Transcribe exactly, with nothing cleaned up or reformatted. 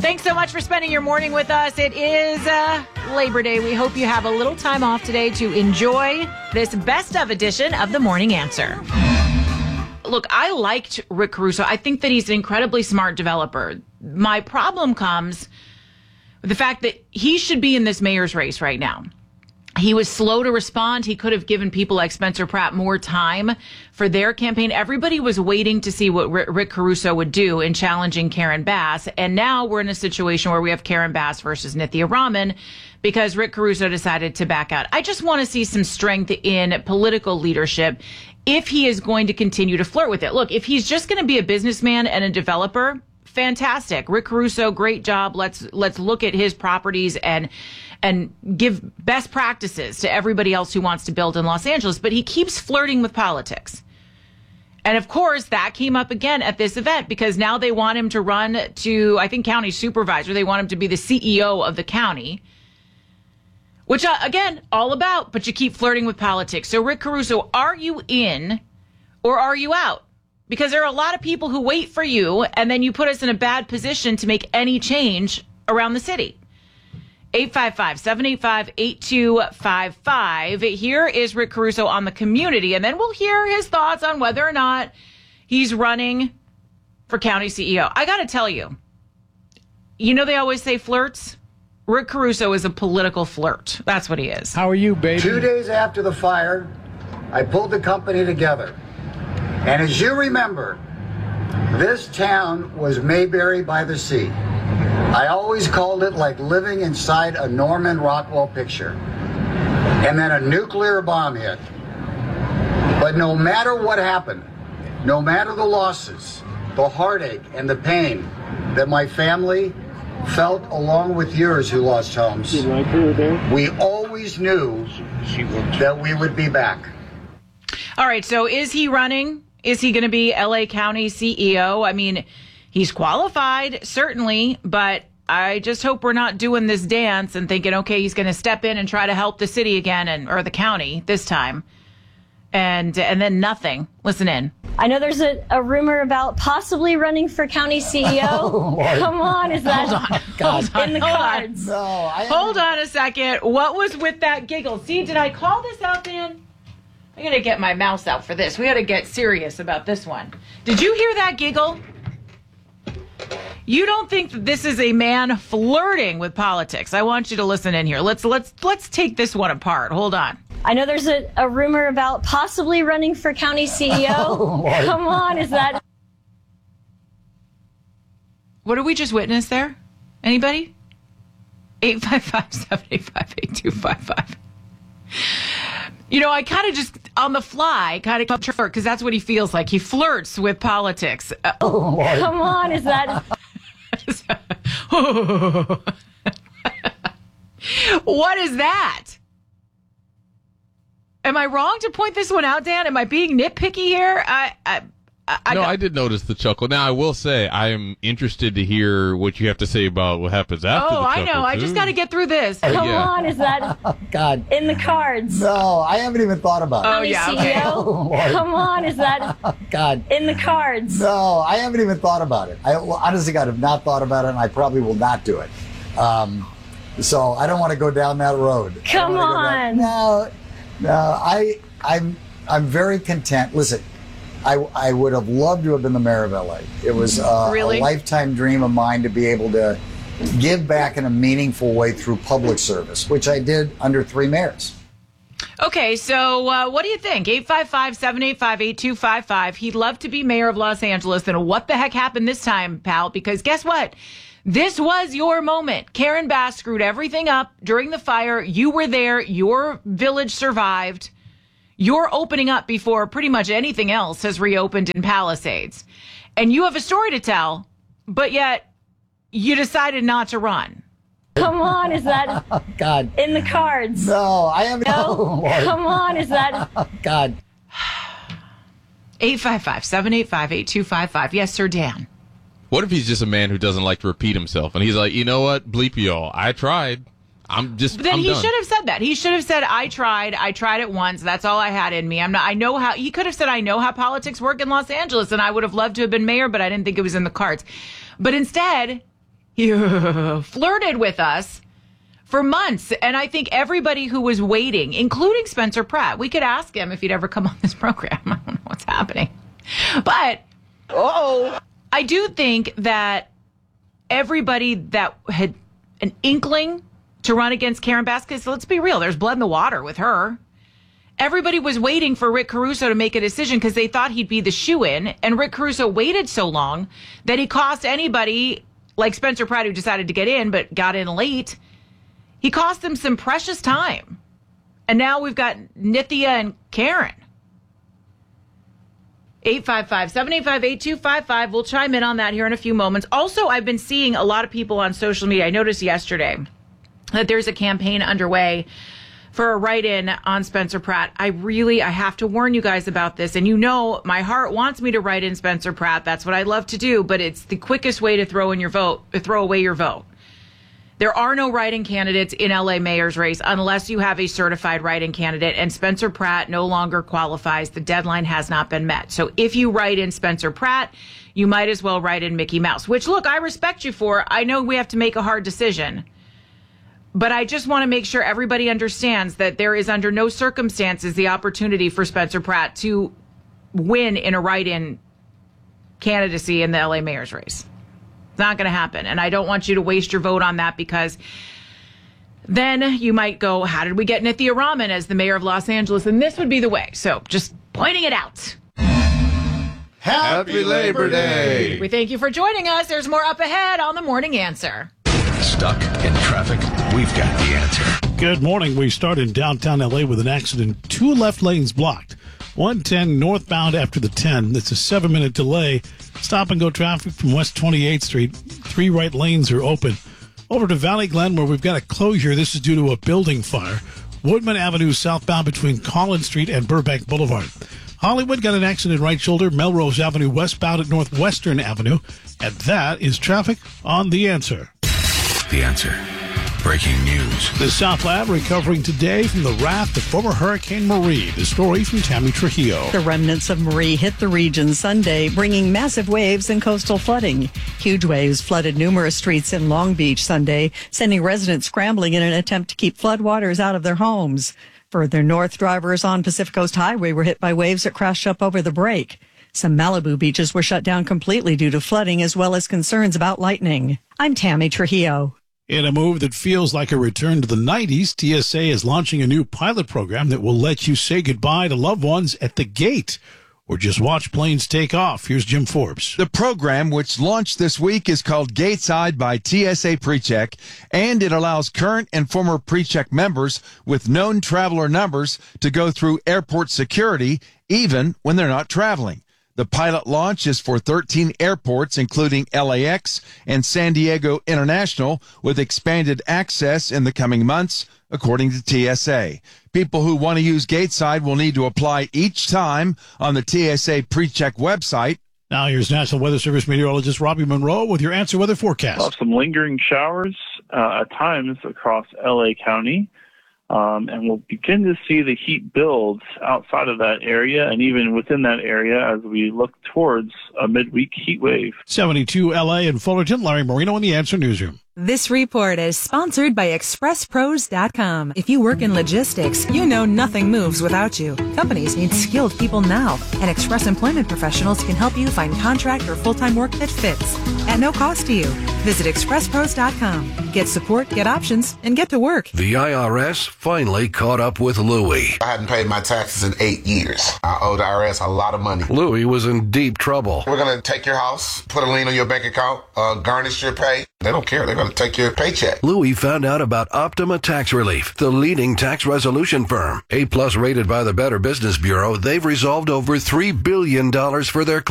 Thanks so much for spending your morning with us. It is uh, Labor Day. We hope you have a little time off today to enjoy this best of edition of The Morning Answer. Look, I liked Rick Caruso. I think that he's an incredibly smart developer. My problem comes with the fact that he should be in this mayor's race right now. He was slow to respond. He could have given people like Spencer Pratt more time for their campaign. Everybody was waiting to see what Rick Caruso would do in challenging Karen Bass. And now we're in a situation where we have Karen Bass versus Nithya Raman because Rick Caruso decided to back out. I just want to see some strength in political leadership if he is going to continue to flirt with it. Look, if he's just going to be a businessman and a developer, fantastic. Rick Caruso, great job. Let's let's look at his properties and and give best practices to everybody else who wants to build in Los Angeles. But he keeps flirting with politics. And of course, that came up again at this event because now they want him to run to, I think, county supervisor. They want him to be the C E O of the county, which, uh, again, all about, but you keep flirting with politics. So, Rick Caruso, are you in or are you out? Because there are a lot of people who wait for you, and then you put us in a bad position to make any change around the city. eight five five, seven eight five, eight two five five. Here is Rick Caruso on the community, and then we'll hear his thoughts on whether or not he's running for county C E O. I got to tell you, you know they always say flirts? Rick Caruso is a political flirt. That's what he is. How are you, baby? Two days after the fire, I pulled the company together. And as you remember, this town was Mayberry by the sea. I always called it like living inside a Norman Rockwell picture. And then a nuclear bomb hit. But no matter what happened, no matter the losses, the heartache and the pain that my family felt along with yours who lost homes, we always knew that we would be back. All right, so is he running? Is he going to be L A County C E O? I mean, he's qualified, certainly, but I just hope we're not doing this dance and thinking, okay, he's going to step in and try to help the city again, and or the county this time, and and then nothing. Listen in. I know there's a, a rumor about possibly running for county C E O. Oh, Come on, is that Hold on, God. hold on, in the hold cards? on. No, I Hold on a second. What was with that giggle? See, did I call this out, Dan? I gotta get my mouse out for this. We gotta get serious about this one. Did you hear that giggle? You don't think that this is a man flirting with politics? I want you to listen in here. Let's let's let's take this one apart. Hold on. I know there's a, a rumor about possibly running for county C E O. Oh, Come on, is that What did we just witness there? Anybody? eight five five, seven eight five, eight two five five. You know, I kind of just, on the fly, kind of flirt, because that's what he feels like. He flirts with politics. Uh, Oh, Lord. Come on, is that What is that? Am I wrong to point this one out, Dan? Am I being nitpicky here? I, I, I no, got- I did notice the chuckle. Now, I will say I am interested to hear what you have to say about what happens after Oh, the I chuckle, know. I too. just got to get through this. Come yeah. on, is that God. in the cards? No, I haven't even thought about it. Oh, yeah, County okay. C E O? Oh, Lord. Come on, is that God. in the cards? No, I haven't even thought about it. I well, honestly, God, have not thought about it, and I probably will not do it. Um, so I don't want to go down that road. I don't Come wanna go down- on. No, no, I, I'm, I'm very content. Listen, I, I would have loved to have been the mayor of L A. It was uh, Really? a lifetime dream of mine to be able to give back in a meaningful way through public service, which I did under three mayors. Okay, so uh, what do you think? eight five five, seven eight five, eight two five five. He'd love to be mayor of Los Angeles. Then what the heck happened this time, pal? Because guess what? This was your moment. Karen Bass screwed everything up during the fire. You were there. Your village survived. You're opening up before pretty much anything else has reopened in Palisades. And you have a story to tell, but yet you decided not to run. Come on, is that Oh, God. in the cards? No, I haven't. No. Oh, Lord. Come on, is that Oh, God. eight five five, seven eight five, eight two five five. Yes, sir, Dan. What if he's just a man who doesn't like to repeat himself, and he's like, you know what, bleep y'all, I tried. I'm just. But then I'm he done. should have said that. He should have said, I tried. I tried it once. That's all I had in me. I'm not, I know how, he could have said, I know how politics work in Los Angeles, and I would have loved to have been mayor, but I didn't think it was in the cards. But instead, you flirted with us for months. And I think everybody who was waiting, including Spencer Pratt, we could ask him if he'd ever come on this program. I don't know what's happening. But uh-oh. I do think that everybody that had an inkling to run against Karen Bass, because let's be real, there's blood in the water with her. Everybody was waiting for Rick Caruso to make a decision because they thought he'd be the shoo-in. And Rick Caruso waited so long that he cost anybody like Spencer Pratt, who decided to get in but got in late, he cost them some precious time. And now we've got Nithya and Karen. eight five five, seven eight five, eight two five five. We'll chime in on that here in a few moments. Also, I've been seeing a lot of people on social media. I noticed yesterday that there's a campaign underway for a write-in on Spencer Pratt. I really, I have to warn you guys about this. And you know, my heart wants me to write in Spencer Pratt. That's what I love to do. But it's the quickest way to throw in your vote, throw away your vote. There are no write-in candidates in L A mayor's race unless you have a certified write-in candidate, and Spencer Pratt no longer qualifies. The deadline has not been met. So if you write in Spencer Pratt, you might as well write in Mickey Mouse, which, look, I respect you for. I know we have to make a hard decision. But I just want to make sure everybody understands that there is under no circumstances the opportunity for Spencer Pratt to win in a write-in candidacy in the L A mayor's race. It's not going to happen. And I don't want you to waste your vote on that, because then you might go, how did we get Nithya Raman as the mayor of Los Angeles? And this would be the way. So just pointing it out. Happy Labor Day. We thank you for joining us. There's more up ahead on The Morning Answer. Stuck in traffic? We've got the answer. Good morning. We start in downtown L A with an accident. Two left lanes blocked. one ten northbound after the ten. It's a seven-minute delay. Stop and go traffic from West twenty-eighth Street. Three right lanes are open. Over to Valley Glen, where we've got a closure. This is due to a building fire. Woodman Avenue southbound between Collins Street and Burbank Boulevard. Hollywood got an accident right shoulder. Melrose Avenue westbound at Northwestern Avenue. And that is traffic on The Answer. The Answer. Breaking news. The South Lab recovering today from the wrath of former Hurricane Marie. The story from Tammy Trujillo. The remnants of Marie hit the region Sunday, bringing massive waves and coastal flooding. Huge waves flooded numerous streets in Long Beach Sunday, sending residents scrambling in an attempt to keep floodwaters out of their homes. Further north, drivers on Pacific Coast Highway were hit by waves that crashed up over the break. Some Malibu beaches were shut down completely due to flooding, as well as concerns about lightning. I'm Tammy Trujillo. In a move that feels like a return to the nineties, T S A is launching a new pilot program that will let you say goodbye to loved ones at the gate or just watch planes take off. Here's Jim Forbes. The program, which launched this week, is called Gateside by T S A PreCheck, and it allows current and former PreCheck members with known traveler numbers to go through airport security even when they're not traveling. The pilot launch is for thirteen airports, including L A X and San Diego International, with expanded access in the coming months, according to T S A. People who want to use Gateside will need to apply each time on the T S A PreCheck website. Now here's National Weather Service meteorologist Robbie Monroe with your Answer Weather forecast. We'll have some lingering showers uh, at times across L A County. Um, and we'll begin to see the heat build outside of that area and even within that area as we look towards a midweek heat wave. seventy-two L A and Fullerton. Larry Marino in the Answer Newsroom. This report is sponsored by Express Pros dot com. If you work in logistics, you know nothing moves without you. Companies need skilled people now, and Express Employment Professionals can help you find contract or full-time work that fits at no cost to you. Visit Express Pros dot com. Get support, get options, and get to work. The I R S finally caught up with Louie. I hadn't paid my taxes in eight years. I owed the I R S a lot of money. Louie was in deep trouble. We're going to take your house, put a lien on your bank account, uh, garnish your pay. They don't care. They're going to take your paycheck. Louie found out about Optima Tax Relief, the leading tax resolution firm. A-plus rated by the Better Business Bureau, they've resolved over three billion dollars for their clients.